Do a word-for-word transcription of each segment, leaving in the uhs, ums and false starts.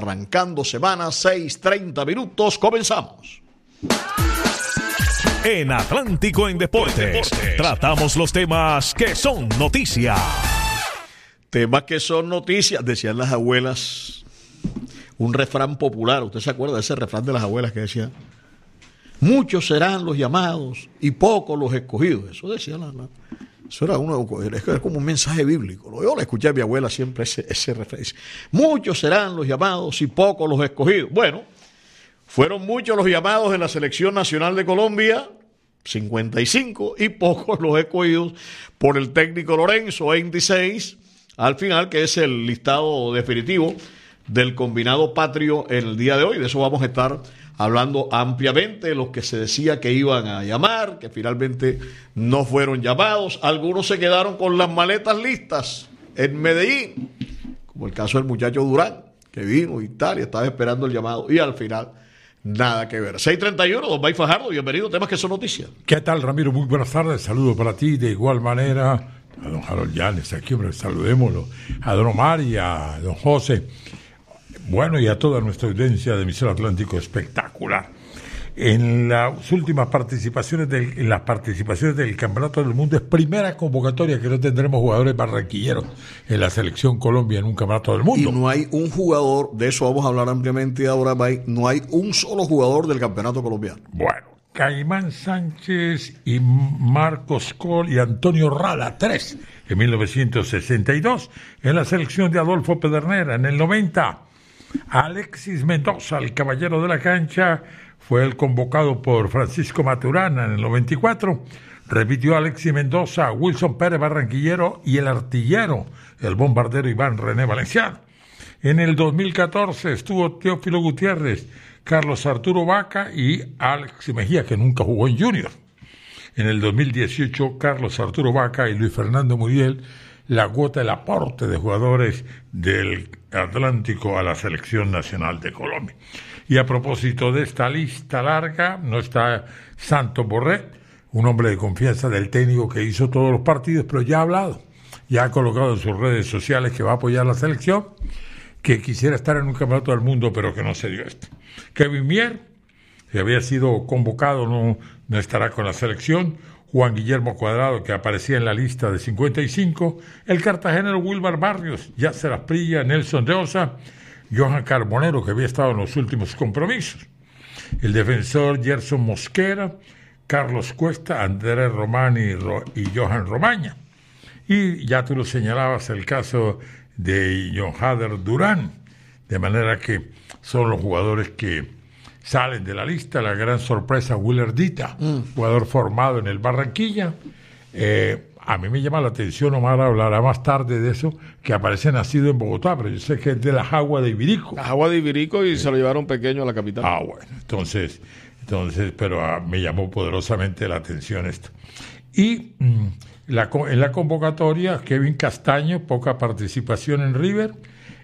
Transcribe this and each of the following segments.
Arrancando semana, seis treinta minutos, comenzamos. En Atlántico en Deportes, Deportes, tratamos los temas que son noticia. Temas que son noticias, decían las abuelas, un refrán popular. ¿Usted se acuerda de ese refrán de las abuelas que decía? Muchos serán los llamados y pocos los escogidos. Eso decía la... la Eso era, uno, era como un mensaje bíblico. Yo le escuché a mi abuela siempre ese, ese referencia. Muchos serán los llamados y pocos los escogidos. Bueno, fueron muchos los llamados en la Selección Nacional de Colombia, cincuenta y cinco, y pocos los escogidos por el técnico Lorenzo, veintiséis, al final, que es el listado definitivo del combinado patrio en el día de hoy. De eso vamos a estar hablando ampliamente, los que se decía que iban a llamar, que finalmente no fueron llamados. Algunos se quedaron con las maletas listas en Medellín, como el caso del muchacho Durán, que vino y tal, y estaba esperando el llamado, y al final nada que ver. seis treinta y uno, don Bay Fajardo, bienvenido, temas que son noticias. ¿Qué tal, Ramiro? Muy buenas tardes, saludos para ti, de igual manera a don Harold Llanes, aquí, hombre, saludémoslo, a don Omar y a don José. Bueno, y a toda nuestra audiencia de Emisora Atlántico, espectacular. En las últimas participaciones del, en las participaciones del Campeonato del Mundo es primera convocatoria que no tendremos jugadores barranquilleros en la Selección Colombia en un Campeonato del Mundo. Y no hay un jugador, de eso vamos a hablar ampliamente ahora, Bay, no hay un solo jugador del Campeonato Colombiano. Bueno, Caimán Sánchez y Marcos Col y Antonio Rada, tres en mil novecientos sesenta y dos, en la selección de Adolfo Pedernera en el noventa. Alexis Mendoza, el caballero de la cancha, fue el convocado por Francisco Maturana en el noventa y cuatro. Repitió Alexis Mendoza, Wilson Pérez Barranquillero y el artillero, el bombardero Iván René Valenciano. En el dos mil catorce estuvo Teófilo Gutiérrez, Carlos Arturo Vaca y Alex Mejía, que nunca jugó en Junior. En el dos mil dieciocho, Carlos Arturo Vaca y Luis Fernando Muriel, la cuota del aporte de jugadores del Atlántico a la Selección Nacional de Colombia. Y a propósito de esta lista larga, no está Santos Borré, un hombre de confianza del técnico que hizo todos los partidos, pero ya ha hablado, ya ha colocado en sus redes sociales que va a apoyar la selección, que quisiera estar en un campeonato del mundo, pero que no se dio esto. Kevin Mier, que había sido convocado, no, no estará con la selección. Juan Guillermo Cuadrado, que aparecía en la lista de cincuenta y cinco, el cartagenero Wilmar Barrios, Yasser Asprilla, Nelson de Osa, Johan Carbonero, que había estado en los últimos compromisos, el defensor Gerson Mosquera, Carlos Cuesta, Andrés Romani y, Ro- y Johan Romaña. Y ya tú lo señalabas, el caso de John Hader Durán, de manera que son los jugadores que salen de la lista. La gran sorpresa, Willer Dita, mm. jugador formado en el Barranquilla. Eh, a mí me llama la atención, Omar hablará más tarde de eso, que aparece nacido en Bogotá, pero yo sé que es de la Jagua de Ibirico. La Jagua de Ibirico y eh. se lo llevaron pequeño a la capital. Ah, bueno, entonces, entonces pero ah, me llamó poderosamente la atención esto. Y mm, la, en la convocatoria, Kevin Castaño, poca participación en River,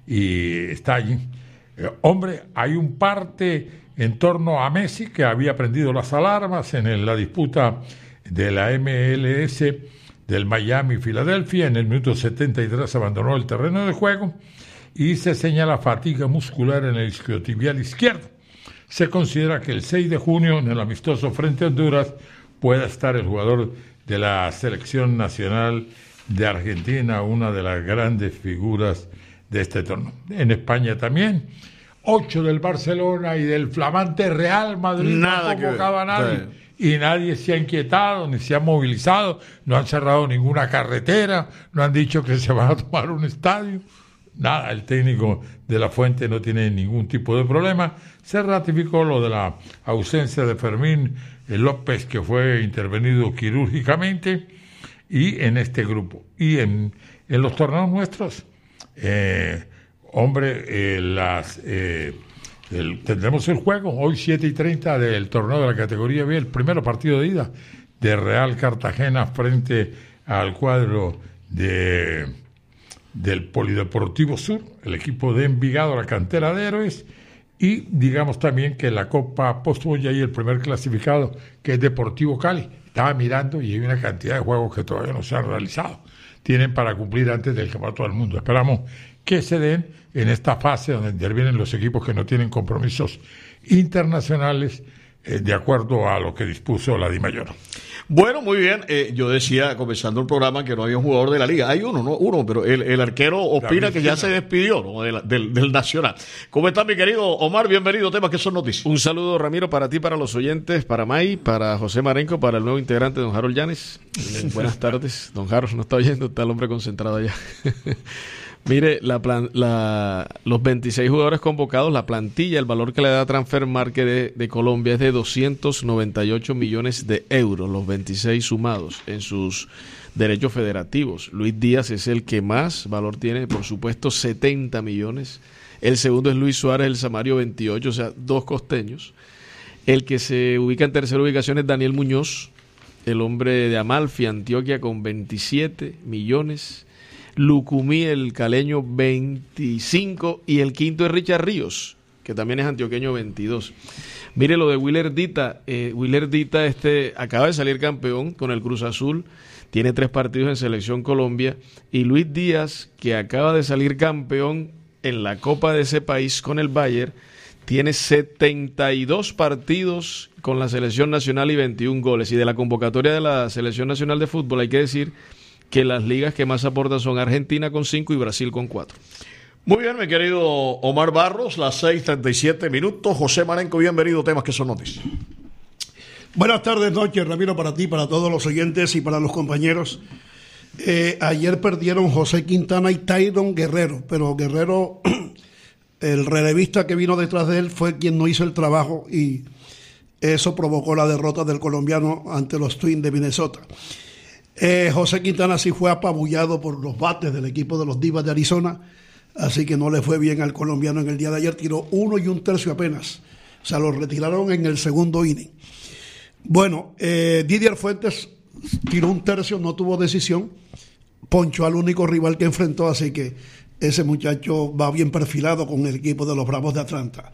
y está allí. Eh, hombre, hay un parte en torno a Messi, que había prendido las alarmas en el, la disputa de la M L S del Miami-Filadelfia. En el minuto setenta y tres abandonó el terreno de juego y se señala fatiga muscular en el isquiotibial izquierdo. Se considera que el seis de junio, en el amistoso frente a Honduras, pueda estar el jugador de la Selección Nacional de Argentina, una de las grandes figuras de este torneo. En España también, ocho del Barcelona y del flamante Real Madrid, nada no convocaba a nadie. Sí. Y nadie se ha inquietado, ni se ha movilizado, no han cerrado ninguna carretera, no han dicho que se van a tomar un estadio. Nada, el técnico de La Fuente no tiene ningún tipo de problema. Se ratificó lo de la ausencia de Fermín López, que fue intervenido quirúrgicamente, y en este grupo. Y en, en los torneos nuestros, eh, hombre, eh, las, eh, el, tendremos el juego hoy siete y treinta del torneo de la categoría B, el primer partido de ida de Real Cartagena frente al cuadro de del Polideportivo Sur, el equipo de Envigado, la cantera de Héroes, y digamos también que la Copa Postobón ya hay el primer clasificado, que es Deportivo Cali. Estaba mirando y hay una cantidad de juegos que todavía no se han realizado. Tienen para cumplir antes del Campeonato del Mundo. Esperamos que se den en esta fase donde intervienen los equipos que no tienen compromisos internacionales eh, de acuerdo a lo que dispuso la DIMAYOR. Bueno, muy bien. Eh, yo decía, comenzando el programa, que no había un jugador de la liga. Hay uno, ¿no? Uno, pero el, el arquero opina que ya se despidió, ¿no? de la, del, del Nacional. ¿Cómo está, mi querido Omar? Bienvenido. Temas que son noticias. Un saludo, Ramiro, para ti, para los oyentes, para May, para José Marenco, para el nuevo integrante, don Harold Llanes. Eh, buenas tardes. Don Harold no está oyendo, está el hombre concentrado allá. Mire, la plan, la, los veintiséis jugadores convocados, la plantilla, el valor que le da Transfermarkt de, de Colombia es de doscientos noventa y ocho millones de euros, los veintiséis sumados en sus derechos federativos. Luis Díaz es el que más valor tiene, por supuesto, setenta millones. El segundo es Luis Suárez, el Samario, veintiocho, o sea, dos costeños. El que se ubica en tercera ubicación es Daniel Muñoz, el hombre de Amalfi, Antioquia, con veintisiete millones. Lucumí, el caleño, veinticinco, y el quinto es Richard Ríos, que también es antioqueño, veintidós. Mire lo de Willer Dita, eh, Willer Dita este, acaba de salir campeón con el Cruz Azul, tiene tres partidos en Selección Colombia, y Luis Díaz, que acaba de salir campeón en la Copa de ese país con el Bayern, tiene setenta y dos partidos con la Selección Nacional y veintiún goles, y de la convocatoria de la Selección Nacional de Fútbol hay que decir que las ligas que más aportan son Argentina con cinco y Brasil con cuatro. Muy bien, mi querido Omar Barros, las seis treinta y siete minutos. José Marenco, bienvenido. Temas que son noticias. Buenas tardes, noches, Ramiro, para ti, para todos los oyentes y para los compañeros. Eh, ayer perdieron José Quintana y Tyron Guerrero, pero Guerrero, el relevista que vino detrás de él, fue quien no hizo el trabajo y eso provocó la derrota del colombiano ante los Twins de Minnesota. Eh, José Quintana sí fue apabullado por los bates del equipo de los Divas de Arizona, así que no le fue bien al colombiano en el día de ayer, tiró uno y un tercio apenas, o sea, lo retiraron en el segundo inning. Bueno, eh, Didier Fuentes tiró un tercio, no tuvo decisión, ponchó al único rival que enfrentó, así que ese muchacho va bien perfilado con el equipo de los Bravos de Atlanta.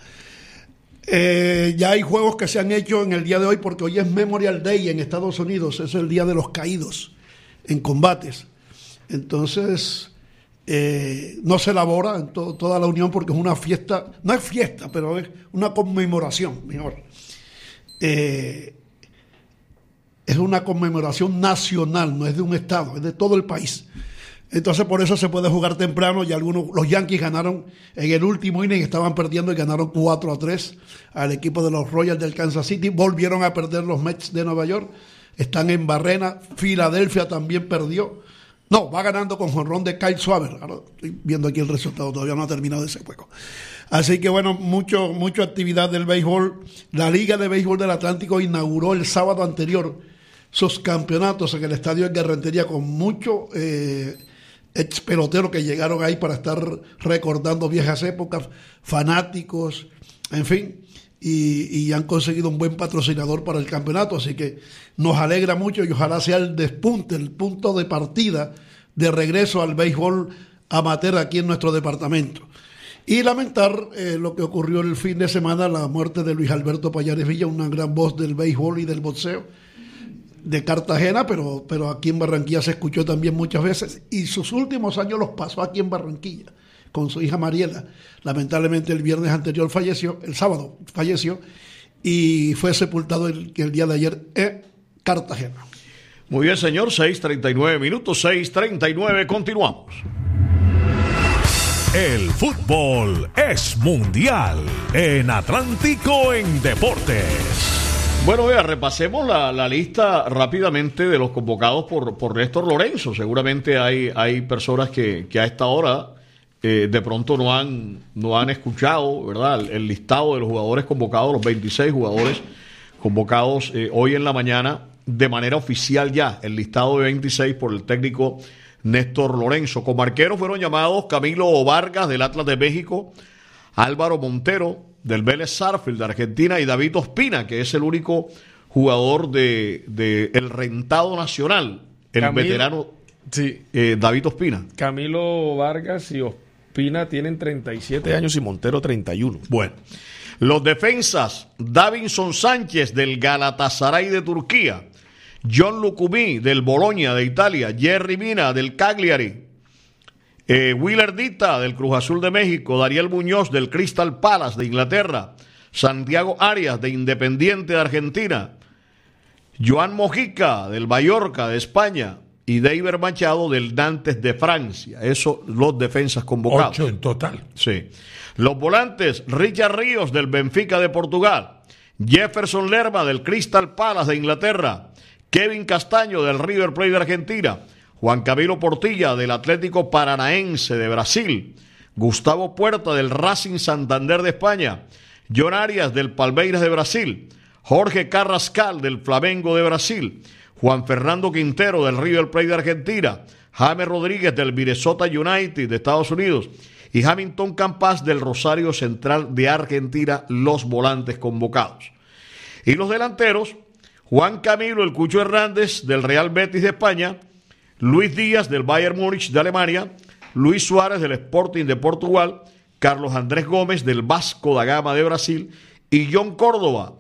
Eh, ya hay juegos que se han hecho en el día de hoy porque hoy es Memorial Day en Estados Unidos, es el día de los caídos en combates. Entonces eh, no se elabora en to- toda la Unión porque es una fiesta, no es fiesta, pero es una conmemoración, mejor. Eh, es una conmemoración nacional, no es de un estado, es de todo el país. Entonces por eso se puede jugar temprano y algunos, los Yankees ganaron en el último inning, estaban perdiendo y ganaron cuatro a tres al equipo de los Royals del Kansas City, volvieron a perder los Mets de Nueva York, están en barrena, Filadelfia también perdió, no, va ganando con jonrón de Kyle Schwarber, ahora estoy viendo aquí el resultado, todavía no ha terminado ese juego. Así que bueno, mucho, mucha actividad del béisbol. La Liga de Béisbol del Atlántico inauguró el sábado anterior sus campeonatos en el Estadio de Rentería con mucho... Eh, ex peloteros que llegaron ahí para estar recordando viejas épocas, fanáticos, en fin, y, y han conseguido un buen patrocinador para el campeonato, así que nos alegra mucho y ojalá sea el despunte, el punto de partida de regreso al béisbol amateur aquí en nuestro departamento. Y lamentar eh, lo que ocurrió el fin de semana, la muerte de Luis Alberto Payares Villa, una gran voz del béisbol y del boxeo de Cartagena, pero, pero aquí en Barranquilla se escuchó también muchas veces y sus últimos años los pasó aquí en Barranquilla con su hija Mariela. Lamentablemente el viernes anterior falleció, el sábado falleció y fue sepultado el, el día de ayer en Cartagena. Muy bien, señor, seis treinta y nueve minutos, seis treinta y nueve, continuamos. El fútbol es mundial en Atlántico en Deportes. Bueno, vea, repasemos la, la lista rápidamente de los convocados por, por Néstor Lorenzo. Seguramente hay, hay personas que, que a esta hora eh, de pronto no han, no han escuchado, ¿verdad?, el, el listado de los jugadores convocados, los veintiséis jugadores convocados eh, hoy en la mañana de manera oficial ya, el listado de veintiséis por el técnico Néstor Lorenzo. Como arqueros fueron llamados Camilo Vargas del Atlas de México, Álvaro Montero del Vélez Sarsfield de Argentina y David Ospina, que es el único jugador de, de el rentado nacional, el Camilo, veterano sí. eh, David Ospina. Camilo Vargas y Ospina tienen treinta y siete años y Montero treinta y uno. Bueno, los defensas, Davinson Sánchez del Galatasaray de Turquía, John Lucumí del Bologna de Italia, Jerry Mina del Cagliari, Eh, Willer Dita del Cruz Azul de México, Dariel Muñoz del Crystal Palace de Inglaterra, Santiago Arias de Independiente de Argentina, Joan Mojica del Mallorca de España y David Machado del Nantes de Francia. Eso, los defensas convocados. Ocho en total. Sí. Los volantes, Richard Ríos del Benfica de Portugal, Jefferson Lerma del Crystal Palace de Inglaterra, Kevin Castaño del River Plate de Argentina, Juan Camilo Portilla del Atlético Paranaense de Brasil, Gustavo Puerta del Racing Santander de España, John Arias del Palmeiras de Brasil, Jorge Carrascal del Flamengo de Brasil, Juan Fernando Quintero del River Plate de Argentina, James Rodríguez del Minnesota United de Estados Unidos y Hamilton Campas del Rosario Central de Argentina, los volantes convocados. Y los delanteros, Juan Camilo El Cucho Hernández del Real Betis de España, Luis Díaz del Bayern Múnich de Alemania, Luis Suárez del Sporting de Portugal, Carlos Andrés Gómez del Vasco da Gama de Brasil y John Córdoba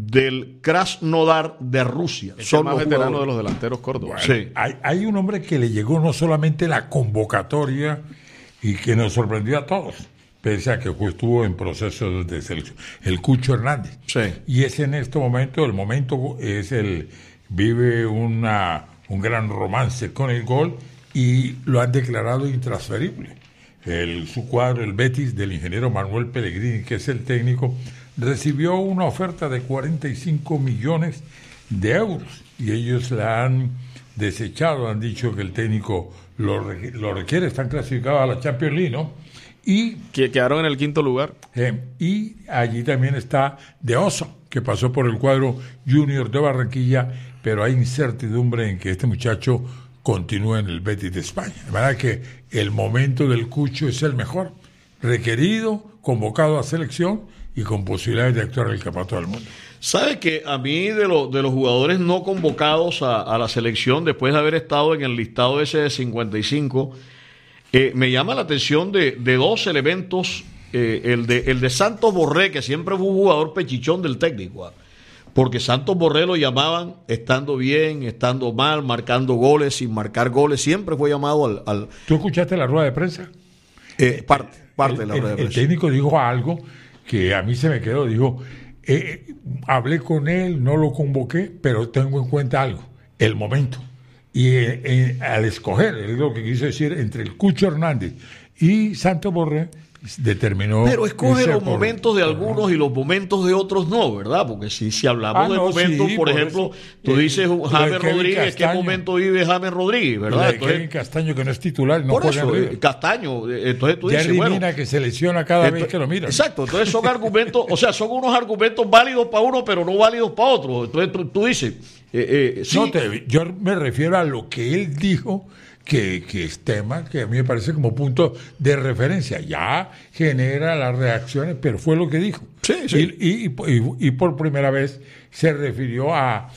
del Krasnodar de Rusia. Es Son el más los veterano jugadores de los delanteros Córdoba. Bueno, Sí. hay, hay un hombre que le llegó no solamente la convocatoria y que nos sorprendió a todos, pese a que estuvo en proceso de selección, el Cucho Hernández. Sí. Y es en este momento, el momento es el, vive una, un gran romance con el gol y lo han declarado intransferible. El, su cuadro, el Betis, del ingeniero Manuel Pellegrini, que es el técnico, recibió una oferta de cuarenta y cinco millones de euros y ellos la han desechado, han dicho que el técnico lo, re, lo requiere, están clasificados a la Champions League, ¿no? Y, que quedaron en el quinto lugar. eh, y allí también está De Oso, que pasó por el cuadro Junior de Barranquilla, pero hay incertidumbre en que este muchacho continúe en el Betis de España. De manera que el momento del Cucho es el mejor, requerido, convocado a selección y con posibilidades de actuar en el campeonato del mundo. ¿Sabe que a mí de, lo, de los jugadores no convocados a, a la selección después de haber estado en el listado ese de cincuenta y cinco, eh, me llama la atención de, de dos elementos, eh, el, de, el de Santos Borré, que siempre fue un jugador pechichón del técnico, porque Santos Borré lo llamaban estando bien, estando mal, marcando goles, sin marcar goles, siempre fue llamado al... al ¿Tú escuchaste la rueda de prensa? eh, parte, parte el, de la rueda de el, prensa. el técnico dijo algo que a mí se me quedó, dijo, eh, hablé con él, no lo convoqué, pero tengo en cuenta algo, el momento. Y eh, eh, al escoger, es lo que quiso decir, entre el Cucho Hernández y Santos Borré, determinó... Pero escoge irse los por- momentos de por- algunos y los momentos de otros no, ¿verdad? Porque si, si hablamos Ah, de no, momentos, sí, por por ejemplo, eso. tú Eh, dices lo de James Kevin Rodríguez, ¿qué Castaño. momento vive James Rodríguez, La verdad? de Entonces, Kevin Castaño, que no es titular, no por juega eso, en eh, River. Castaño, eh, entonces tú dices, Jerry bueno... Mina, que se lesiona cada Entonces, vez que lo mira. Exacto, entonces son argumentos, o sea, son unos argumentos válidos para uno, pero no válidos para otro. Entonces tú, tú dices, eh, eh, sí, No, te- yo me refiero a lo que él dijo, que, que es tema que a mí me parece como punto de referencia. Ya genera las reacciones, pero fue lo que dijo. Sí, sí. Y, y, y, y por primera vez se refirió a,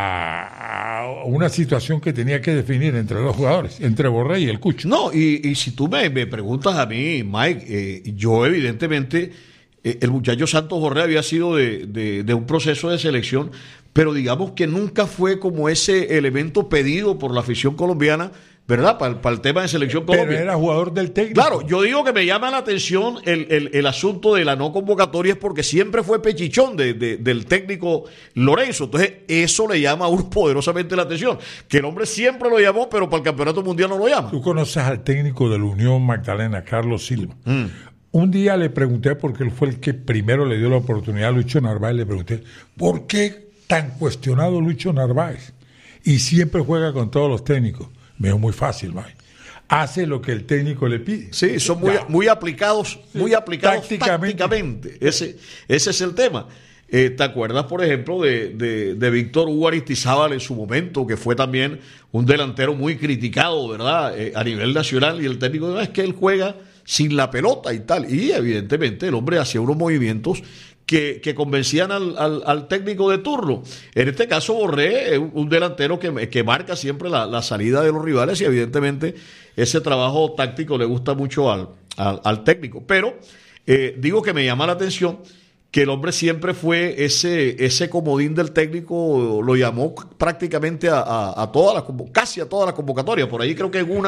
a, a una situación que tenía que definir entre los jugadores, entre Borré y el Cucho. no, y, y si tú me, me preguntas a mí, Mike, eh, yo evidentemente, eh, el muchacho Santos Borré había sido de, de, de un proceso de selección, pero digamos que nunca fue como ese elemento pedido por la afición colombiana, ¿verdad? Para, para el tema de selección Pero Colombia. era jugador del técnico. Claro, yo digo que me llama la atención el, el, el asunto de la no convocatoria es porque siempre fue pechichón de, de, del técnico Lorenzo. Entonces, eso le llama a uno poderosamente la atención. Que el hombre siempre lo llamó, pero para el campeonato mundial no lo llama. Tú conoces al técnico de la Unión Magdalena, Carlos Silva. Mm. Un día le pregunté, porque él fue el que primero le dio la oportunidad a Lucho Narváez, le pregunté, ¿por qué tan cuestionado Lucho Narváez? Y siempre juega con todos los técnicos. Me dijo, muy fácil, Mike. Hace lo que el técnico le pide. Sí, son muy, Ya. muy aplicados, muy aplicados Tácticamente. tácticamente. Ese, ese es el tema. Eh, ¿Te acuerdas, por ejemplo, de, de, de Víctor Hugo Aristizábal en su momento, que fue también un delantero muy criticado, ¿verdad? Eh, a nivel nacional, y el técnico no, es que él juega sin la pelota y tal. Y evidentemente el hombre hacía unos movimientos que, que convencían al, al, al técnico de turno. En este caso, Borré es un, un delantero que, que marca siempre la, la salida de los rivales y evidentemente ese trabajo táctico le gusta mucho al, al, al técnico. Pero eh, digo que me llama la atención que el hombre siempre fue ese, ese comodín del técnico, lo llamó prácticamente a, a, a todas las, casi a todas las convocatorias. Por ahí creo que en una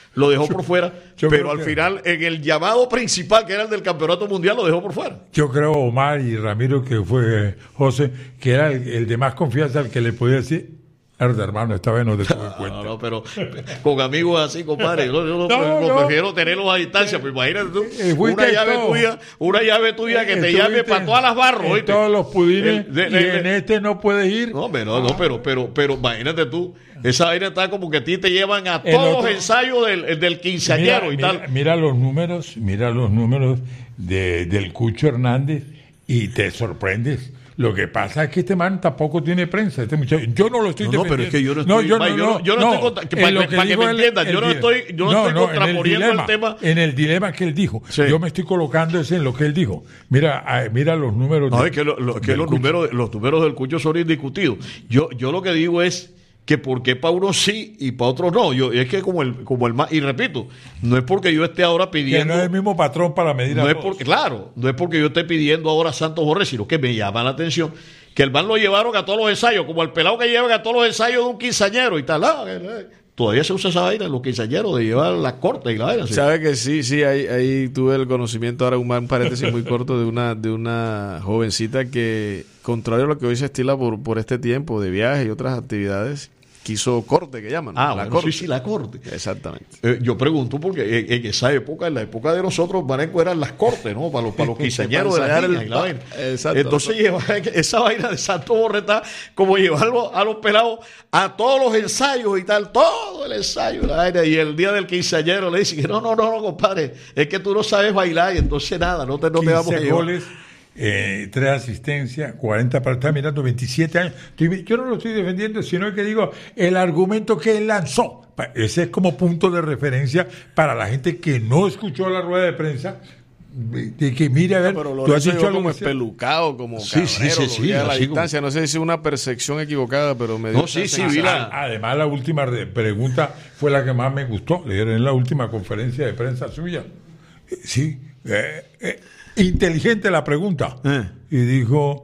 lo dejó por fuera, yo pero creo al que- final en el llamado principal, que era el del campeonato mundial, lo dejó por fuera. Yo creo, Omar y Ramiro, que fue José, que era el, el de más confianza al que le podía decir, "Herda, hermano, esta vez no te tuve en cuenta". No, no, pero con amigos así, compadre, yo, yo No, no, no. prefiero tenerlos a distancia, pues imagínate tú, Eh, fuiste una en llave todo. tuya, una llave tuya que te Estuviste llame para todas las barras, en ¿oíste? todos los pudines, El- de- y de- en de- este no puedes ir. No, pero, no, pero, pero, pero imagínate tú, esa vaina está como que a ti te llevan a El todos otro- los ensayos del, el del quinceañero y mira, tal. mira los números, mira los números de, del Cucho Hernández y te sorprendes. Lo que pasa es que este man tampoco tiene prensa, este muchacho. Yo no lo estoy No, no, pero defendiendo. es que yo no estoy- yo Mike, yo no- yo no estoy contra- que en para- lo para que dijo me él- entiendan, yo no di- estoy- yo no estoy en el contraponiendo el dilema, tema. En el dilema que él dijo. Sí. Yo me estoy colocando ese en lo que él dijo. Mira, ah, mira los números. No, de- es que, lo- lo- que del los, Cucho. números, los números del Cucho son indiscutidos. Yo, yo lo que digo es que por qué para unos sí y para otros no. Yo, es que como el, como el más, y repito, no es porque yo esté ahora Que pidiendo. no es el mismo patrón para medir a No es todos. porque, claro, no es porque yo esté pidiendo ahora a Santos Borré, sino que me llama la atención que el man lo llevaron a todos los ensayos, como el pelado que llevan a todos los ensayos de un quinceañero y tal. Ah, eh, eh. Todavía se usa esa vaina en los quinceañeros de llevar las cortes y la vaina. ¿sí? Sabe que sí, sí, ahí, ahí tuve el conocimiento, ahora un, un paréntesis muy corto de una, de una jovencita que, contrario a lo que hoy se estila por, por este tiempo de viaje y otras actividades, quiso corte, que llaman. ¿no? Ah, la bueno, corte. sí, sí, la corte. Exactamente. Eh, yo pregunto porque en, en esa época, en la época de nosotros, Marenco eran las cortes, ¿no? Para los, para los quinceañeros de Para las ensayar niñas el- y la vaina. Exacto. Entonces lleva esa vaina de Santo Borretá, como llevarlo a los pelados a todos los ensayos y tal, todo el ensayo, la vaina. Y el día del quinceañero le dice que no, no, no, no, compadre, es que tú no sabes bailar y entonces nada, no te, no te vamos a quince llevar. goles, eh, tres asistencias, cuarenta para estar mirando veintisiete años. Estoy- Yo no lo estoy defendiendo, sino que digo el argumento que él lanzó. Pa- Ese es como punto de referencia para la gente que no escuchó la rueda de prensa. De de que mire a ver, Pero tú has Lorenzo dicho llegó algo como que sea- espelucado, como Sí, sí, cabrero, sí, lo sí, vi a la así como- distancia. No sé si es una percepción equivocada, pero me dio No, sí, esa sí, vi sensación. la- Además, la última re- pregunta fue la que más me gustó. Le dieron en la última conferencia de prensa suya. Eh, Sí, eh, eh, inteligente la pregunta. Eh. Y dijo,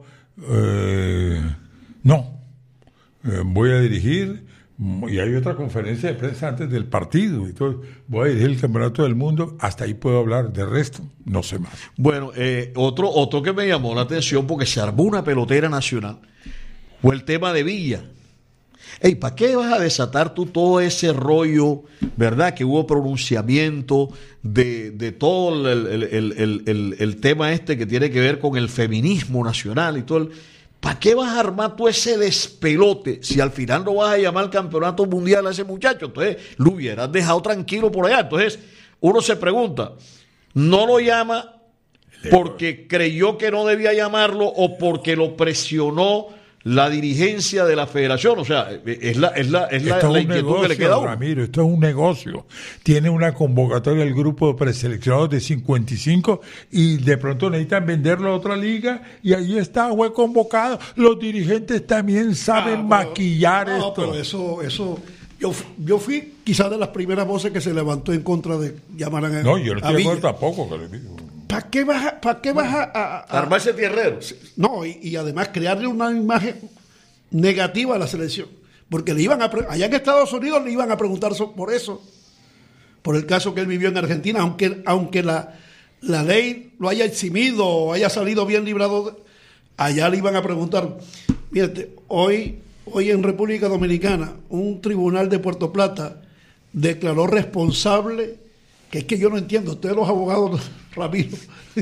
eh, no, eh, voy a dirigir, mm, y hay otra conferencia de prensa antes del partido, y todo, voy a dirigir el campeonato del mundo, hasta ahí puedo hablar, de resto, no sé más. Bueno, eh, otro, otro que me llamó la atención porque se armó una pelotera nacional fue el tema de Villa. Ey, ¿para qué vas a desatar tú todo ese rollo, verdad? Que hubo pronunciamiento de, de todo el, el, el, el, el, el tema este que tiene que ver con el feminismo nacional y todo el... ¿Para qué vas a armar tú ese despelote si al final no vas a llamar al campeonato mundial a ese muchacho? Entonces, lo hubieras dejado tranquilo por allá. Entonces, uno se pregunta, ¿no lo llama porque creyó que no debía llamarlo o porque lo presionó la dirigencia de la federación? O sea, es la, es la, es la, Esto la es un inquietud que le queda a negocio, uno. Ramiro, esto es un negocio. Tiene una convocatoria el grupo de preseleccionados de cincuenta y cinco y de pronto necesitan venderlo a otra liga y ahí está, fue convocado. Los dirigentes también saben Ah, pero- maquillar no, esto. pero eso, eso, yo, fu- yo fui quizás de las primeras voces que se levantó en contra de llamar a No, yo no a estoy de Villa. acuerdo tampoco. que le digo. ¿Para qué vas a, para qué vas a, a- a- Armarse tierrero. no, y, y además crearle una imagen negativa a la selección? Porque le iban a pre- allá en Estados Unidos le iban a preguntar so- por eso, por el caso que él vivió en Argentina, aunque, aunque la, la ley lo haya eximido o haya salido bien librado, de- allá le iban a preguntar. Fíjate, hoy, hoy en República Dominicana, un tribunal de Puerto Plata declaró responsable, que es que yo no entiendo, ustedes los abogados, Ramiro,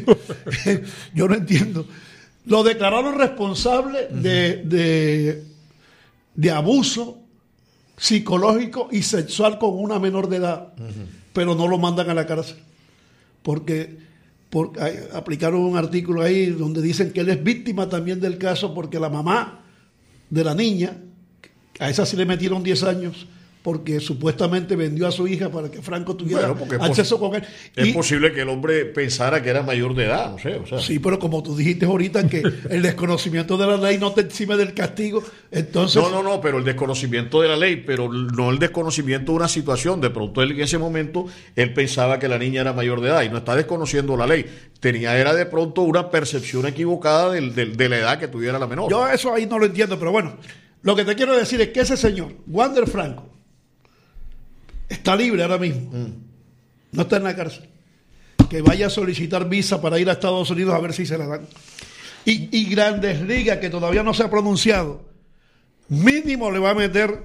yo no entiendo, lo declararon responsable de, de, de abuso psicológico y sexual con una menor de edad, pero no lo mandan a la cárcel, porque, porque hay- aplicaron un artículo ahí donde dicen que él es víctima también del caso porque la mamá de la niña, a esa sí le metieron diez años, porque supuestamente vendió a su hija para que Franco tuviera Bueno, porque es acceso pos- con él. Es Y- posible que el hombre pensara que era mayor de edad, no sé, o sea. Sí, pero como tú dijiste ahorita que el desconocimiento de la ley no te exime del castigo, entonces... No, no, no, pero el desconocimiento de la ley, pero no el desconocimiento de una situación. De pronto él en ese momento, él pensaba que la niña era mayor de edad y no está desconociendo la ley. Tenía, era de pronto una percepción equivocada del- del- de la edad que tuviera la menor. Yo eso ahí no lo entiendo, pero bueno, lo que te quiero decir es que ese señor, Wander Franco, está libre ahora mismo, mm. no está en la cárcel, que vaya a solicitar visa para ir a Estados Unidos a ver si se la dan. Y, y Grandes Ligas, que todavía no se ha pronunciado, mínimo le va a meter,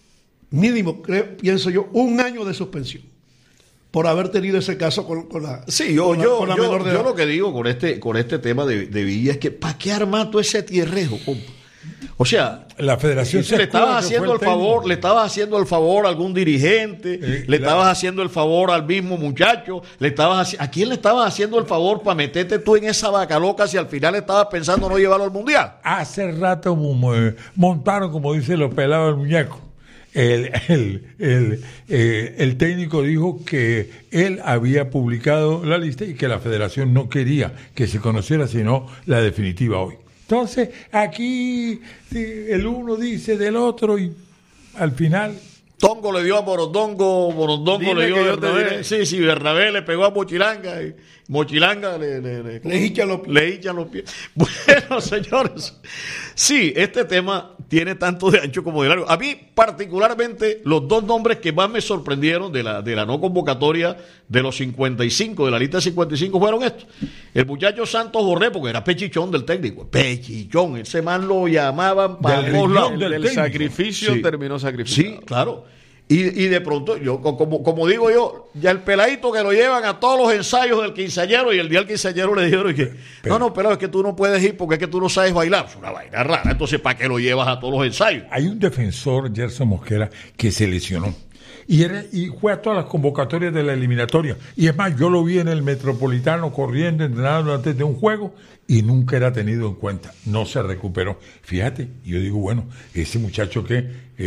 mínimo, creo, pienso yo, un año de suspensión por haber tenido ese caso con, con la, sí, yo, con la, yo, con la yo, menor de edad. Yo lo que digo con este, con este tema de, de Villa es que ¿para qué armar todo ese tierrejo, compa? O sea, la federación le estabas haciendo el favor, le estabas haciendo el favor a algún dirigente, eh, le estabas la... haciendo el favor al mismo muchacho, le estabas ¿a quién le estabas haciendo el favor para meterte tú en esa vaca loca si al final estabas pensando no llevarlo al mundial? Hace rato montaron, como dice los pelados del muñeco. El, el, el, eh, el técnico dijo que él había publicado la lista y que la federación no quería que se conociera sino la definitiva hoy. Entonces, aquí sí, el uno dice del otro y al final... Tongo le dio a Morondongo, Morondongo le dio a Bernabé. Sí, sí, Bernabé le pegó a Mochilanga y Mochilanga le, le, le, le hincha los pies. Le hincha los pies. Bueno, señores, sí, este tema tiene tanto de ancho como de largo. A mí, particularmente, los dos nombres que más me sorprendieron de la, de la no convocatoria de los cincuenta y cinco, de la lista de cincuenta y cinco, fueron estos. El muchacho Santos Borré, porque era pechichón del técnico. Pechichón, ese man lo llamaban para del, todos lados. Del, del sacrificio sí. Terminó sacrificado. Sí, claro. Y, y de pronto, yo como, como digo yo, ya el peladito que lo llevan a todos los ensayos del quinceañero y el día del quinceañero le dijeron que pero, no, no, pero es que tú no puedes ir porque es que tú no sabes bailar. Es una vaina rara. Entonces, ¿para qué lo llevas a todos los ensayos? Hay un defensor, Gerson Mosquera, que se lesionó. Y, era, y fue a todas las convocatorias de la eliminatoria. Y es más, yo lo vi en el Metropolitano corriendo, entrenando antes de un juego y nunca era tenido en cuenta. No se recuperó. Fíjate, yo digo, bueno, ese muchacho que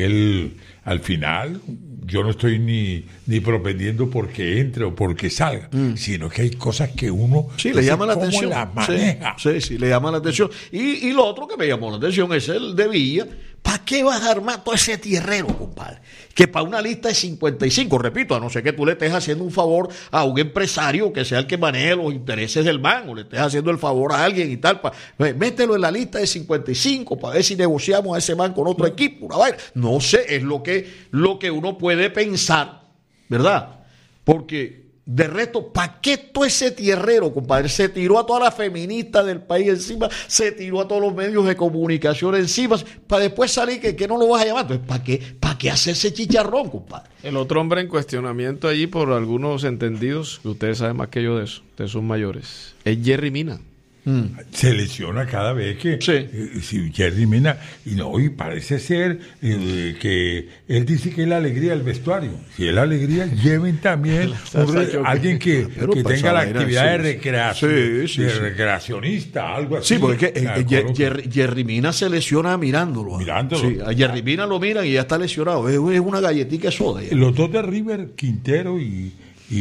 él al final, yo no estoy ni, ni propendiendo porque entre o porque salga, mm. sino que hay cosas que uno sí, le llama la atención. La maneja. Sí, sí, sí, le llama la atención. Y, y lo otro que me llamó la atención es el de Villa. ¿Para qué vas a armar todo ese tierrero, compadre? Que para una lista de cincuenta y cinco, repito, a no ser que tú le estés haciendo un favor a un empresario que sea el que maneje los intereses del man, o le estés haciendo el favor a alguien y tal, para, mételo en la lista de cincuenta y cinco para ver si negociamos a ese man con otro equipo, una vaina. No sé, es lo que, lo que uno puede pensar, ¿verdad? Porque de resto, ¿para qué todo ese tierrero, compadre? Se tiró a todas las feministas del país encima, se tiró a todos los medios de comunicación encima, para después salir que, que no lo vas a llamar. Entonces, ¿para qué, ¿para qué hacerse chicharrón, compadre? El otro hombre en cuestionamiento allí por algunos entendidos, que ustedes saben más que yo de eso, ustedes son mayores, es Jerry Mina. Mm. Se lesiona cada vez que sí. eh, si Jerry Mina y no y parece ser eh, que él dice que es la alegría del vestuario. Si es la alegría, lleven también un, alguien que, que tenga la actividad sí, de recreación, sí, sí, de sí. recreacionista, algo así. Sí, porque es que eh, Jer, Jer, Jerry Mina se lesiona mirándolo. Mirándolo. Sí, a Jerry Mina lo miran y ya está lesionado. Es, es una galletita de soda. Ya. Los dos de River, Quintero y, y,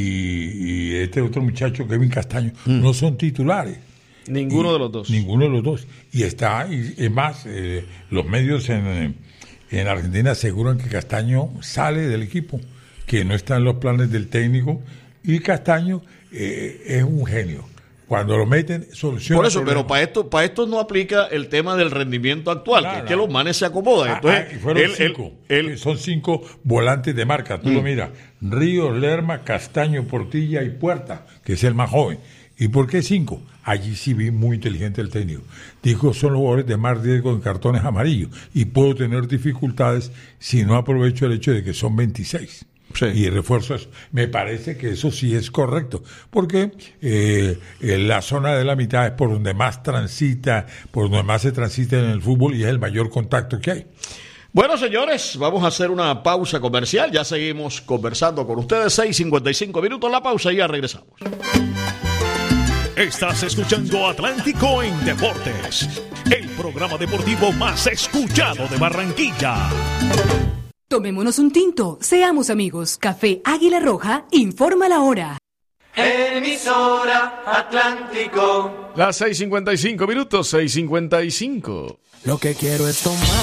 y este otro muchacho, Kevin Castaño, mm. no son titulares. Ninguno y, de los dos. Ninguno de los dos. Y está, y es más, eh, los medios en, en Argentina aseguran que Castaño sale del equipo, que no está en los planes del técnico, y Castaño eh, es un genio. Cuando lo meten, soluciona. Por eso, pero para esto, para esto no aplica el tema del rendimiento actual, claro, que es que los manes se acomodan. Entonces, ah, fueron él, cinco. Él, él, son cinco volantes de marca. Tú mm. lo miras: Ríos, Lerma, Castaño, Portilla y Puerta, que es el más joven. ¿Y por qué cinco? Allí sí vi muy inteligente el técnico. Dijo, son los jugadores de más riesgo en cartones amarillos y puedo tener dificultades si no aprovecho el hecho de que son veintiséis. Sí. Y refuerzos. Me parece que eso sí es correcto, porque eh, la zona de la mitad es por donde más transita, por donde más se transita en el fútbol y es el mayor contacto que hay. Bueno, señores, vamos a hacer una pausa comercial. Ya seguimos conversando con ustedes. seis cincuenta y cinco minutos la pausa y ya regresamos. Estás escuchando Atlántico en Deportes, el programa deportivo más escuchado de Barranquilla. Tomémonos un tinto, seamos amigos. Café Águila Roja informa la hora. Emisora Atlántico. Las seis cincuenta y cinco minutos, seis cincuenta y cinco. Lo que quiero es tomar